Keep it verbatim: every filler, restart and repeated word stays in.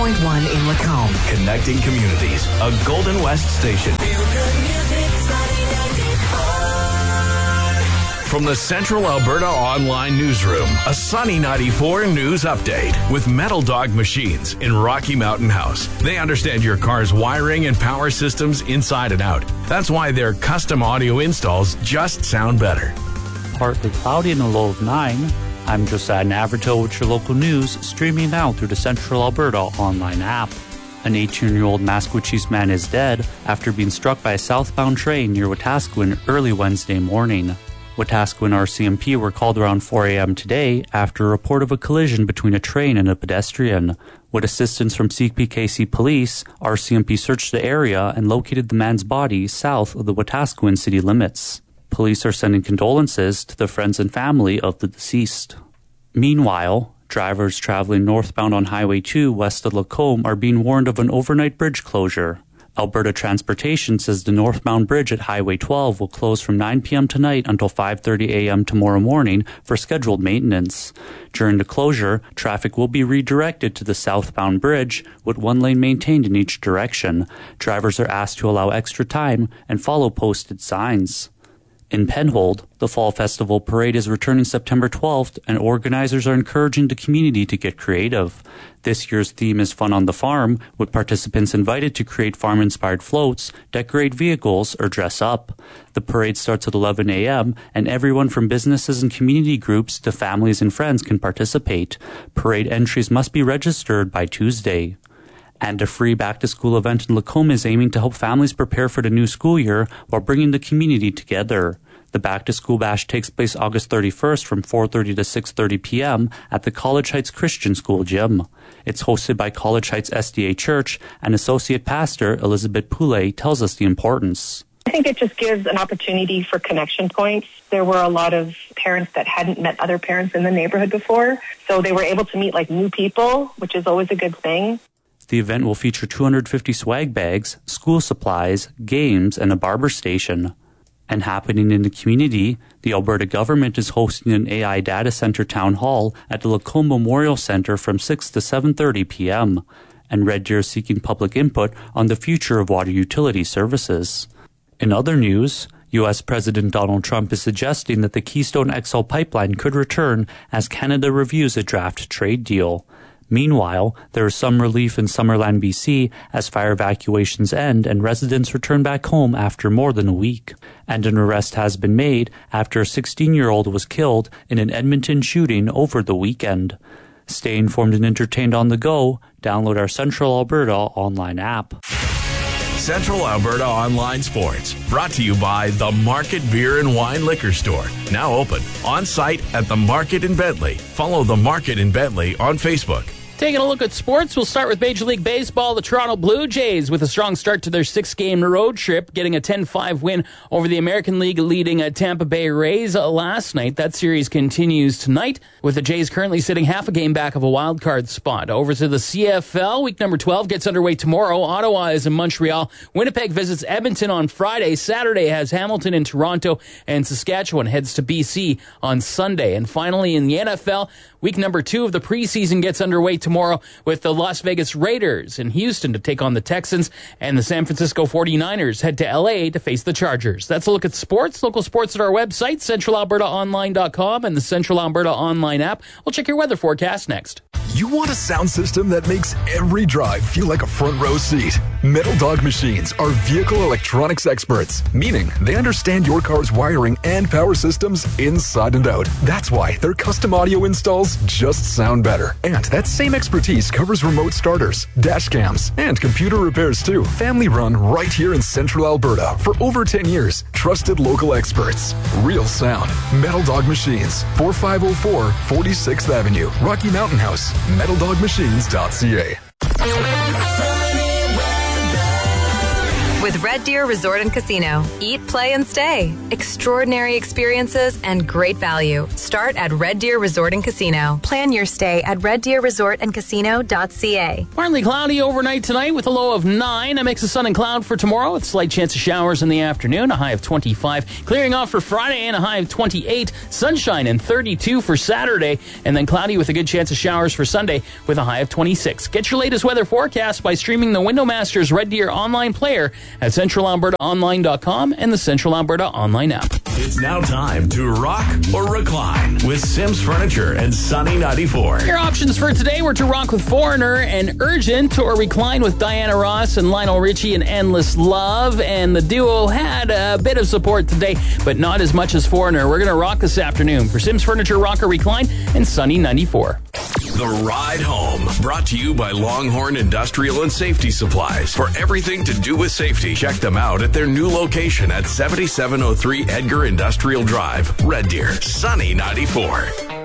point one in Lacombe. Connecting communities. A Golden West station. From the Central Alberta Online Newsroom, a Sunny ninety-four news update with Metal Dog Machines in Rocky Mountain House. They understand your car's wiring and power systems inside and out. That's why their custom audio installs just sound better. Partly cloudy and a low of nine. I'm Josiah Navarto with your local news, streaming now through the Central Alberta Online app. An eighteen-year-old Maskwacis man is dead after being struck by a southbound train near Wetaskiwin early Wednesday morning. Wetaskiwin R C M P were called around four a.m. today after a report of a collision between a train and a pedestrian. With assistance from C P K C police, R C M P searched the area and located the man's body south of the Wetaskiwin city limits. Police are sending condolences to the friends and family of the deceased. Meanwhile, drivers traveling northbound on Highway two west of Lacombe are being warned of an overnight bridge closure. Alberta Transportation says the northbound bridge at Highway twelve will close from nine p.m. tonight until five thirty a.m. tomorrow morning for scheduled maintenance. During the closure, traffic will be redirected to the southbound bridge, with one lane maintained in each direction. Drivers are asked to allow extra time and follow posted signs. In Penhold, the Fall Festival Parade is returning September twelfth, and organizers are encouraging the community to get creative. This year's theme is Fun on the Farm, with participants invited to create farm-inspired floats, decorate vehicles, or dress up. The parade starts at eleven a.m., and everyone from businesses and community groups to families and friends can participate. Parade entries must be registered by Tuesday. And a free back-to-school event in Lacombe is aiming to help families prepare for the new school year while bringing the community together. The back-to-school bash takes place August thirty-first from four thirty to six thirty p.m. at the College Heights Christian School gym. It's hosted by College Heights S D A Church, and Associate Pastor Elizabeth Poulet tells us the importance. I think it just gives an opportunity for connection points. There were a lot of parents that hadn't met other parents in the neighborhood before, so they were able to meet like new people, which is always a good thing. The event will feature two hundred fifty swag bags, school supplies, games, and a barber station. And happening in the community, the Alberta government is hosting an A I data center town hall at the Lacombe Memorial Centre from six to seven thirty p.m. And Red Deer is seeking public input on the future of water utility services. In other news, U S President Donald Trump is suggesting that the Keystone X L pipeline could return as Canada reviews a draft trade deal. Meanwhile, there is some relief in Summerland, B C as fire evacuations end and residents return back home after more than a week. And an arrest has been made after a sixteen-year-old was killed in an Edmonton shooting over the weekend. Stay informed and entertained on the go. Download our Central Alberta online app. Central Alberta Online Sports, brought to you by The Market Beer and Wine Liquor Store. Now open on site at The Market in Bentley. Follow The Market in Bentley on Facebook. Taking a look at sports, we'll start with Major League Baseball. The Toronto Blue Jays with a strong start to their six-game road trip, getting a ten five win over the American League leading Tampa Bay Rays last night. That series continues tonight, with the Jays currently sitting half a game back of a wild card spot. Over to the C F L, week number twelve gets underway tomorrow. Ottawa is in Montreal. Winnipeg visits Edmonton on Friday. Saturday has Hamilton in Toronto, and Saskatchewan heads to B C on Sunday. And finally, in the N F L, week number two of the preseason gets underway tomorrow. Tomorrow with the Las Vegas Raiders in Houston to take on the Texans, and the San Francisco forty-niners head to L A to face the Chargers. That's a look at sports. Local sports at our website, central alberta online dot com, and the Central Alberta Online app. We'll check your weather forecast next. You want a sound system that makes every drive feel like a front row seat? Metal Dog Machines are vehicle electronics experts, meaning they understand your car's wiring and power systems inside and out. That's why their custom audio installs just sound better. And that same expertise covers remote starters, dash cams, and computer repairs too. Family run right here in Central Alberta for over ten years. Trusted local experts. Real sound. Metal Dog Machines, forty-five oh four forty-sixth Avenue, Rocky Mountain House. metal dog machines dot c a. With with Red Deer Resort and Casino. Eat, play, and stay. Extraordinary experiences and great value. Start at Red Deer Resort and Casino. Plan your stay at red deer resort and casino dot c a. Partly cloudy overnight tonight with a low of nine. A mix of sun and cloud for tomorrow with slight chance of showers in the afternoon. A high of twenty-five. Clearing off for Friday and a high of twenty-eight. Sunshine and thirty-two for Saturday. And then cloudy with a good chance of showers for Sunday with a high of twenty-six. Get your latest weather forecast by streaming the Window Masters Red Deer online player at central alberta online dot com and the Central Alberta online app. It's now time to rock or recline with Sims Furniture and Sunny ninety-four. Your options for today were to rock with Foreigner and Urgent, or recline with Diana Ross and Lionel Richie and Endless Love. And the duo had a bit of support today, but not as much as Foreigner. We're going to rock this afternoon for Sims Furniture, Rock or Recline, and Sunny ninety-four. The Ride Home, brought to you by Longhorn Industrial and Safety Supplies. For everything to do with safety, check them out at their new location at seventy-seven oh three Edgar Industrial Drive, Red Deer. Sunny ninety-four.